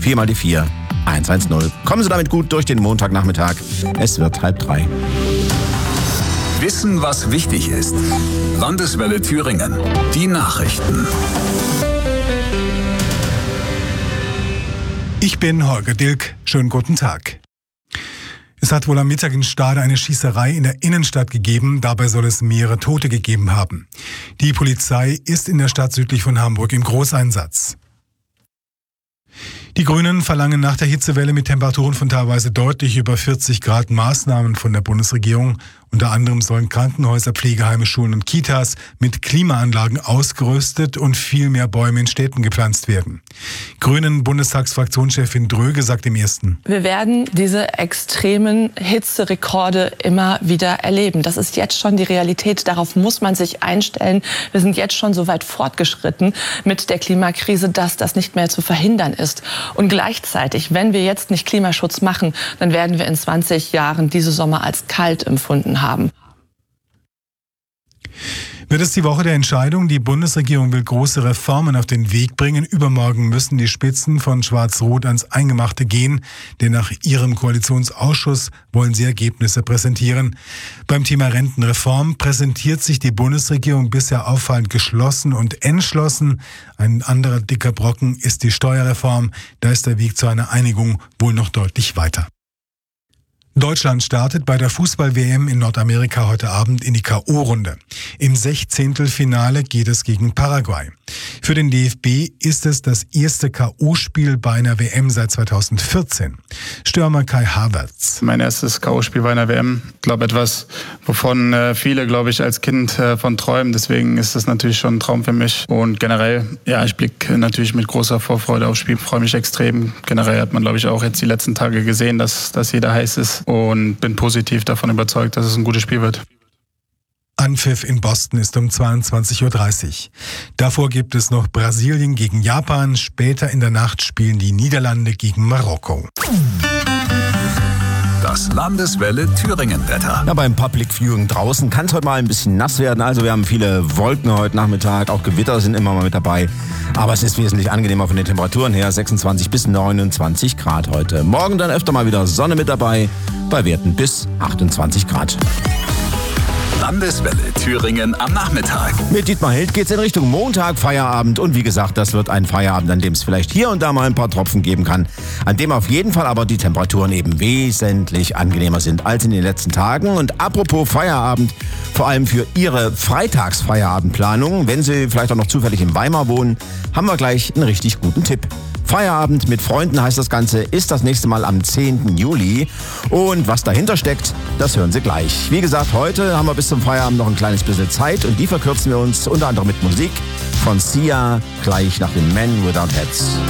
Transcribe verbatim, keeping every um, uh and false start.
vier mal die vier, eins eins null. Kommen Sie damit gut durch den Montagnachmittag. Es wird halb drei. Wissen, was wichtig ist. Landeswelle Thüringen. Die Nachrichten. Ich bin Holger Dilk. Schönen guten Tag. Es hat wohl am Mittag in Stade eine Schießerei in der Innenstadt gegeben. Dabei soll es mehrere Tote gegeben haben. Die Polizei ist in der Stadt südlich von Hamburg im Großeinsatz. Die Grünen verlangen nach der Hitzewelle mit Temperaturen von teilweise deutlich über vierzig Grad Maßnahmen von der Bundesregierung. Unter anderem sollen Krankenhäuser, Pflegeheime, Schulen und Kitas mit Klimaanlagen ausgerüstet und viel mehr Bäume in Städten gepflanzt werden. Grünen Bundestagsfraktionschefin Dröge sagt im Ersten: Wir werden diese extremen Hitzerekorde immer wieder erleben. Das ist jetzt schon die Realität. Darauf muss man sich einstellen. Wir sind jetzt schon so weit fortgeschritten mit der Klimakrise, dass das nicht mehr zu verhindern ist. Und gleichzeitig, wenn wir jetzt nicht Klimaschutz machen, dann werden wir in zwanzig Jahren diese Sommer als kalt empfunden haben. Wird es die Woche der Entscheidung? Die Bundesregierung will große Reformen auf den Weg bringen. Übermorgen müssen die Spitzen von Schwarz-Rot ans Eingemachte gehen, denn nach ihrem Koalitionsausschuss wollen sie Ergebnisse präsentieren. Beim Thema Rentenreform präsentiert sich die Bundesregierung bisher auffallend geschlossen und entschlossen. Ein anderer dicker Brocken ist die Steuerreform. Da ist der Weg zu einer Einigung wohl noch deutlich weiter. Deutschland startet bei der Fußball-W M in Nordamerika heute Abend in die K O-Runde. Im Sechzehntelfinale geht es gegen Paraguay. Für den D F B ist es das erste K O-Spiel bei einer W M seit zweitausendvierzehn. Stürmer Kai Havertz. Mein erstes K O-Spiel bei einer W M. Ich glaube, etwas, wovon äh, viele, glaube ich, als Kind äh, von träumen. Deswegen ist das natürlich schon ein Traum für mich. Und generell, ja, ich blicke natürlich mit großer Vorfreude aufs Spiel. Freue mich extrem. Generell hat man, glaube ich, auch jetzt die letzten Tage gesehen, dass, dass jeder heiß ist. Und bin positiv davon überzeugt, dass es ein gutes Spiel wird. Anpfiff in Boston ist um zweiundzwanzig Uhr dreißig. Davor gibt es noch Brasilien gegen Japan. Später in der Nacht spielen die Niederlande gegen Marokko. Das Landeswelle Thüringen-Wetter. Ja, beim Public Viewing draußen kann es heute mal ein bisschen nass werden. Also wir haben viele Wolken heute Nachmittag. Auch Gewitter sind immer mal mit dabei. Aber es ist wesentlich angenehmer von den Temperaturen her. sechsundzwanzig bis neunundzwanzig Grad heute. Morgen dann öfter mal wieder Sonne mit dabei. Bei Werten bis achtundzwanzig Grad. Landeswelle Thüringen am Nachmittag. Mit Dietmar Held geht's in Richtung Montag, Feierabend. Und wie gesagt, das wird ein Feierabend, an dem es vielleicht hier und da mal ein paar Tropfen geben kann. An dem auf jeden Fall aber die Temperaturen eben wesentlich angenehmer sind als in den letzten Tagen. Und apropos Feierabend, vor allem für Ihre Freitagsfeierabendplanung, wenn Sie vielleicht auch noch zufällig in Weimar wohnen, haben wir gleich einen richtig guten Tipp. Feierabend mit Freunden heißt das Ganze, ist das nächste Mal am zehnten Juli. Und was dahinter steckt, das hören Sie gleich. Wie gesagt, heute haben wir bis zum Feierabend noch ein kleines bisschen Zeit und die verkürzen wir uns unter anderem mit Musik von Sia, gleich nach den Men Without Heads.